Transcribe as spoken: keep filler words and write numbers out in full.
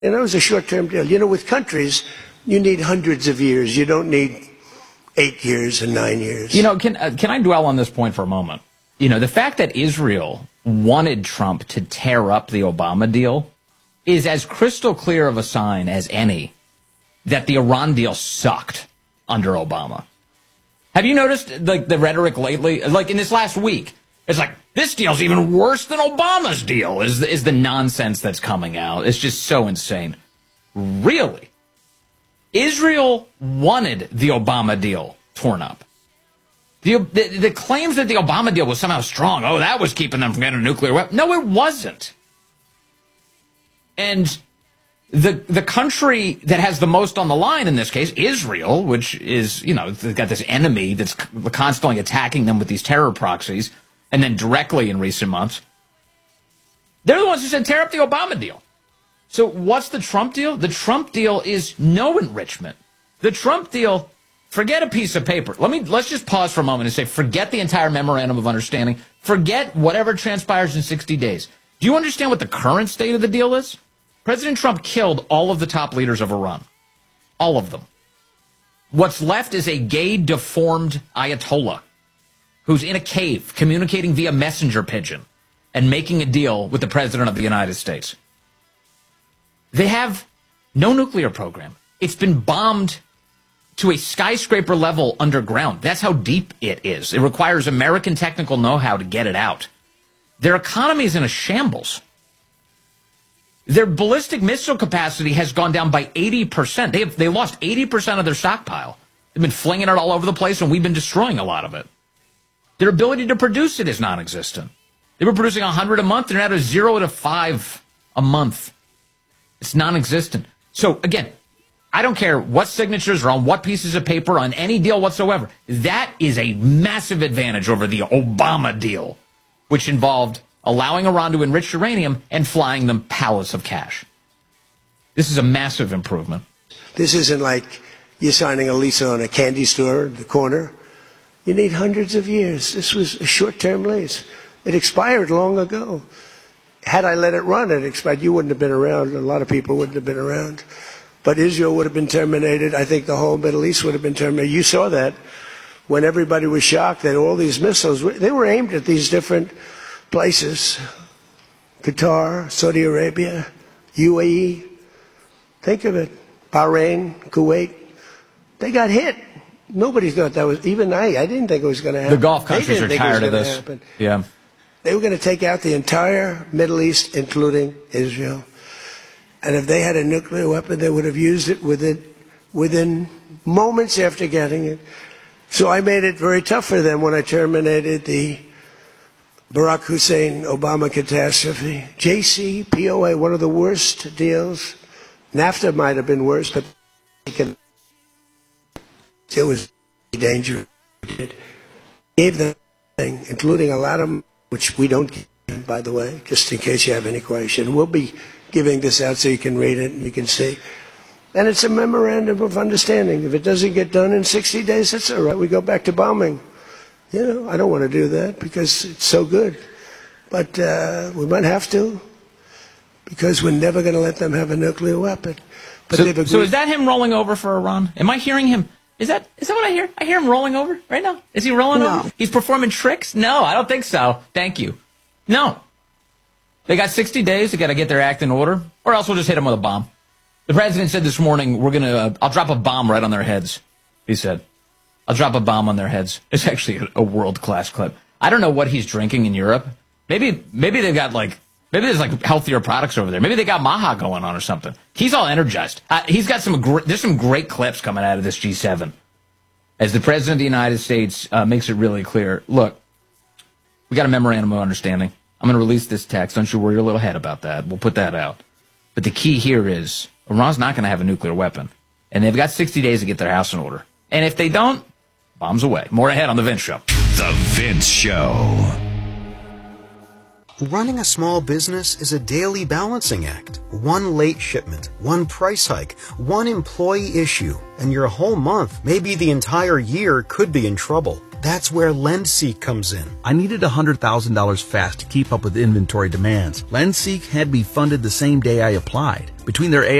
And that was a short-term deal. You know, with countries, you need hundreds of years. You don't need eight years and nine years. You know, can uh, can I dwell on this point for a moment? You know, the fact that Israel wanted Trump to tear up the Obama deal is as crystal clear of a sign as any that the Iran deal sucked under Obama. Have you noticed like the rhetoric lately? Like in this last week, it's like, this deal's even worse than Obama's deal, is, is the nonsense that's coming out. It's just so insane. Really? Israel wanted the Obama deal torn up. The, the, the claims that the Obama deal was somehow strong, oh, that was keeping them from getting a nuclear weapon. No, it wasn't. And the the country that has the most on the line in this case, Israel, which is, you know, they've got this enemy that's constantly attacking them with these terror proxies, and then directly in recent months, they're the ones who said tear up the Obama deal. So what's the Trump deal? The Trump deal is no enrichment. The Trump deal, forget a piece of paper. Let me let's just pause for a moment and say, forget the entire memorandum of understanding. Forget whatever transpires in sixty days. Do you understand what the current state of the deal is? President Trump killed all of the top leaders of Iran. All of them. What's left is a gay, deformed Ayatollah who's in a cave communicating via messenger pigeon and making a deal with the President of the United States. They have no nuclear program. It's been bombed to a skyscraper level underground. That's how deep it is. It requires American technical know-how to get it out. Their economy is in a shambles. Their ballistic missile capacity has gone down by eighty percent. They have, they lost eighty percent of their stockpile. They've been flinging it all over the place, and we've been destroying a lot of it. Their ability to produce it is non-existent. They were producing one hundred a month. They're now at a zero to five a month. It's non-existent. So, again, I don't care what signatures are on what pieces of paper on any deal whatsoever. That is a massive advantage over the Obama deal, which involved allowing Iran to enrich uranium and flying them pallets of cash. This is a massive improvement. This isn't like you're signing a lease on a candy store in the corner. You need hundreds of years. This was a short-term lease. It expired long ago. Had I let it run, it expired. You wouldn't have been around. A lot of people wouldn't have been around. But Israel would have been terminated. I think the whole Middle East would have been terminated. You saw that when everybody was shocked that all these missiles, they were aimed at these different places. Qatar, Saudi Arabia, U A E. Think of it. Bahrain, Kuwait. They got hit. Nobody thought that was, even I, I didn't think it was going to happen. The Gulf countries are tired of this. Happen. Yeah. They were going to take out the entire Middle East, including Israel. And if they had a nuclear weapon, they would have used it within, within moments after getting it. So I made it very tough for them when I terminated the Barack Hussein Obama catastrophe. J C P O A, one of the worst deals. NAFTA might have been worse, but it was dangerous. It gave them everything, including a lot of them, which we don't give, by the way, just in case you have any question. We'll be giving this out so you can read it and you can see. And it's a memorandum of understanding. If it doesn't get done in sixty days, that's all right. We go back to bombing. You know, I don't want to do that because it's so good. But uh, we might have to because we're never going to let them have a nuclear weapon. But so, they've agreed. So is that him rolling over for Iran? Am I hearing him? Is that is that what I hear? I hear him rolling over right now. Is he rolling No. over? He's performing tricks? No, I don't think so. Thank you. No. They got sixty days. They got to get their act in order, or else we'll just hit them with a bomb. The president said this morning, "We're gonna. Uh, I'll drop a bomb right on their heads." He said, "I'll drop a bomb on their heads." It's actually a, a world-class clip. I don't know what he's drinking in Europe. Maybe maybe they've got like maybe there's like healthier products over there. Maybe they got Maha going on or something. He's all energized. Uh, he's got some. Gr- there's some great clips coming out of this G seven. As the President of the United States uh, makes it really clear, look, we got a memorandum of understanding. I'm going to release this text. Don't you worry your little head about that. We'll put that out. But the key here is Iran's not going to have a nuclear weapon. And they've got sixty days to get their house in order. And if they don't, bombs away. More ahead on The Vince Show. The Vince Show. Running a small business is a daily balancing act. One late shipment, one price hike, one employee issue, and your whole month, maybe the entire year, could be in trouble. That's where LendSeek comes in. I needed one hundred thousand dollars fast to keep up with inventory demands. LendSeek had me funded the same day I applied. Between their